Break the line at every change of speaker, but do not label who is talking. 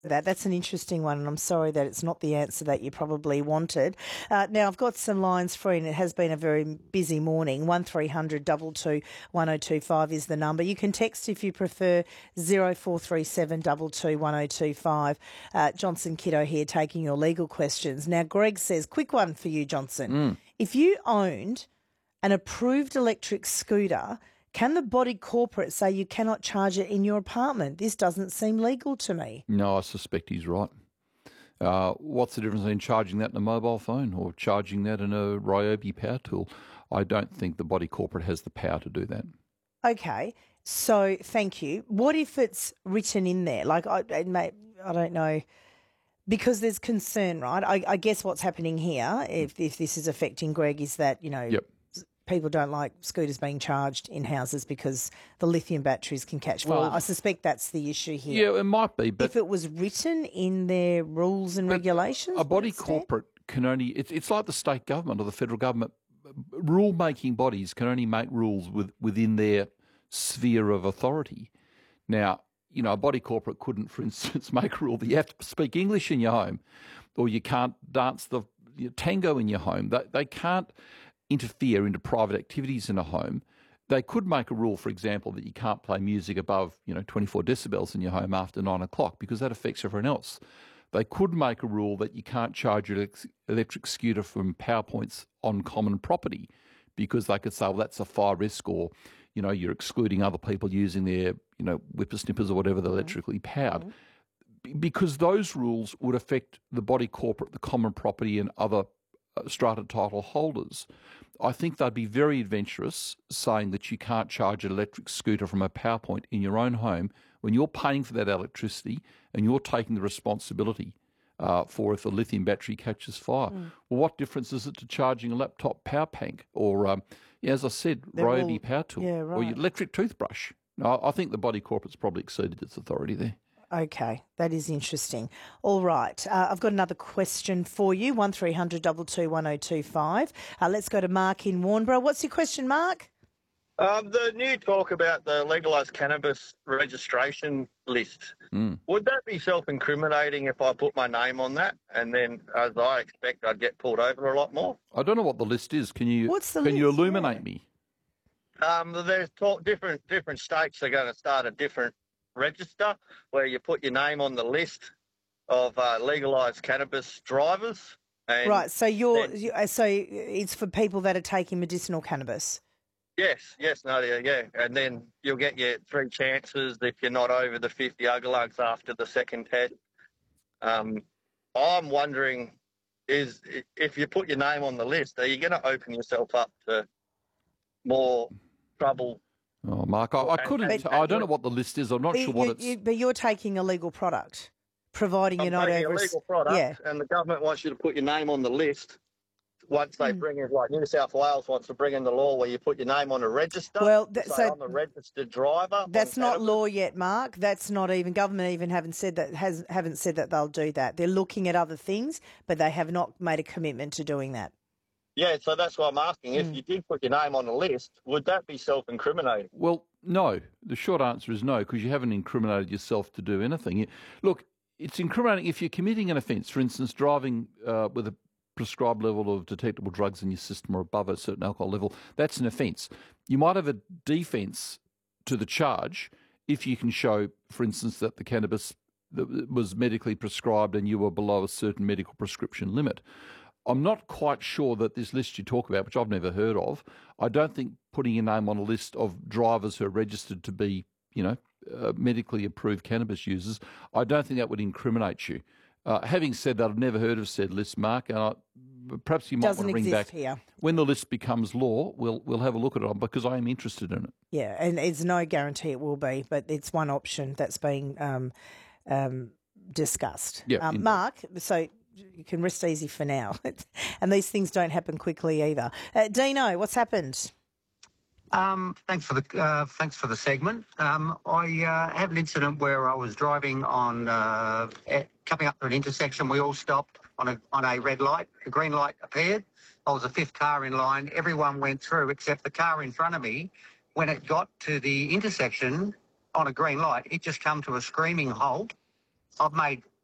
That's an interesting one, and I'm sorry that it's not the answer that you probably wanted. Now, I've got some lines free, and it has been a very busy morning. 1300 22 1025 is the number. You can text if you prefer 0437 22 1025. Johnson Kiddo here taking your legal questions. Now, Greg says, quick one for you, Johnson. If you owned an approved electric scooter, can the body corporate say you cannot charge it in your apartment? This doesn't seem legal to me.
No, I suspect he's right. What's the difference between charging that in a mobile phone or charging that in a Ryobi power tool? I don't think the body corporate has the power to do that.
Okay, so thank you. What if it's written in there? Like, I don't know, because there's concern, right? I guess what's happening here, if this is affecting Greg, is that,
Yep.
people don't like scooters being charged in houses because the lithium batteries can catch fire. I suspect that's the issue here.
Yeah, it might be. But
if it was written in their rules and regulations,
a body corporate can only, it's like the state government or the federal government. Rule-making bodies can only make rules within their sphere of authority. Now, a body corporate couldn't, for instance, make a rule that you have to speak English in your home or you can't dance the tango in your home. They can't interfere into private activities in a home. They could make a rule, for example, that you can't play music above 24 decibels in your home after 9 o'clock because that affects everyone else. They could make a rule that you can't charge your electric scooter from power points on common property because they could say, well, that's a fire risk, or you're excluding other people using their whippersnippers or whatever they're electrically powered. Because those rules would affect the body corporate, the common property and other strata title holders. I think they'd be very adventurous saying that you can't charge an electric scooter from a power point in your own home when you're paying for that electricity and you're taking the responsibility for if a lithium battery catches fire. Well, what difference is it to charging a laptop power bank or, as I said, Ryobi power tool or your electric toothbrush? No, I think the body corporate's probably exceeded its authority there.
Okay, that is interesting. All right, I've got another question for you, 1300 22 1025. Let's go to Mark in Warnbro. What's your question, Mark?
The new talk about the legalised cannabis registration list, would that be self-incriminating if I put my name on that and then, as I expect, I'd get pulled over a lot more?
I don't know what the list is. Can you
What's the list?
you illuminate me?
There's talk, different states are going to start a different register where you put your name on the list of legalised cannabis drivers. And
right, so so it's for people that are taking medicinal cannabis.
Yes, Nadia, yeah. And then you'll get your 3 chances if you're not over the 50 uggalugs after the second test. I'm wondering, if you put your name on the list, are you going to open yourself up to more trouble?
Oh, Mark, I couldn't. I don't know what the list is. I'm not sure what it's.
But you're taking a legal product, providing you're not over.
A legal product, and the government wants you to put your name on the list. Once they bring in, like New South Wales wants to bring in the law where you put your name on a register.
Well,
so I'm a registered driver.
That's not law yet, Mark. That's not even government. Even haven't said that they'll do that. They're looking at other things, but they have not made a commitment to doing that.
Yeah, so that's what I'm asking. If you did put your name on the list, would that be self-incriminating?
Well, no. The short answer is no, because you haven't incriminated yourself to do anything. Look, it's incriminating if you're committing an offence, for instance, driving with a prescribed level of detectable drugs in your system or above a certain alcohol level. That's an offence. You might have a defence to the charge if you can show, for instance, that the cannabis was medically prescribed and you were below a certain medical prescription limit. I'm not quite sure that this list you talk about, which I've never heard of, I don't think putting your name on a list of drivers who are registered to be, medically approved cannabis users, I don't think that would incriminate you. Having said that, I've never heard of said list, Mark, and perhaps you might want to ring back.
Here.
When the list becomes law, we'll have a look at it because I am interested in it.
Yeah, and it's no guarantee it will be, but it's one option that's being discussed.
Yeah,
Mark, so you can rest easy for now. And these things don't happen quickly either. Dino, what's happened?
Thanks for the segment. I had an incident where I was driving on coming up to an intersection. We all stopped on a red light. A green light appeared. I was the 5th car in line. Everyone went through except the car in front of me. When it got to the intersection on a green light, it just come to a screaming halt. I've made